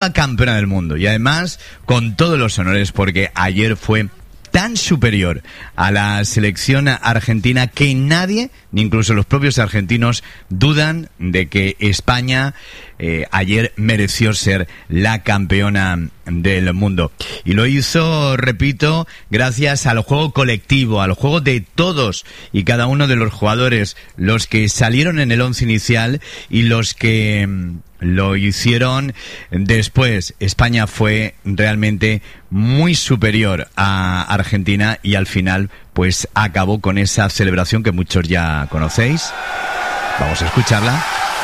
nueva campeona del mundo y además con todos los honores porque ayer fue tan superior a la selección argentina que nadie, ni incluso los propios argentinos, dudan de que España ayer mereció ser la campeona del mundo. Y lo hizo, repito, gracias al juego colectivo, al juego de todos y cada uno de los jugadores, los que salieron en el once inicial y los que lo hicieron después. España fue realmente muy superior a Argentina y al final pues acabó con esa celebración que muchos ya conocéis. Vamos a escucharla.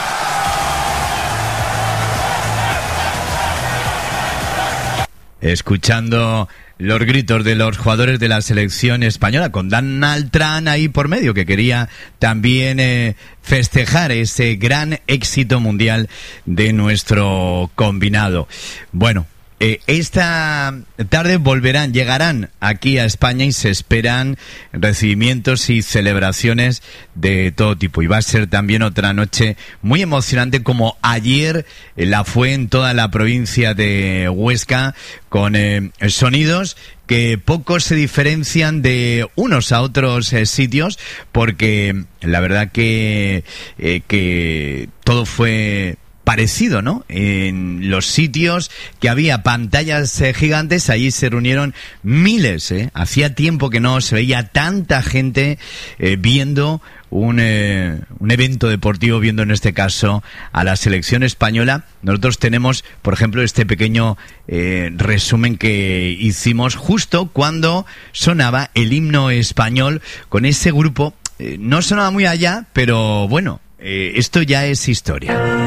Escuchando los gritos de los jugadores de la selección española, con Donald Trump ahí por medio, que quería también festejar ese gran éxito mundial de nuestro combinado. Bueno, esta tarde llegarán aquí a España y se esperan recibimientos y celebraciones de todo tipo. Y va a ser también otra noche muy emocionante como ayer la fue en toda la provincia de Huesca, con sonidos que poco se diferencian de unos a otros sitios, porque la verdad que todo fue parecido, ¿no? En los sitios que había pantallas gigantes, allí se reunieron miles, Hacía tiempo que no se veía tanta gente viendo un evento deportivo, viendo en este caso a la selección española. Nosotros tenemos, por ejemplo, este pequeño resumen que hicimos justo cuando sonaba el himno español con ese grupo. No sonaba muy allá, pero bueno, esto ya es historia.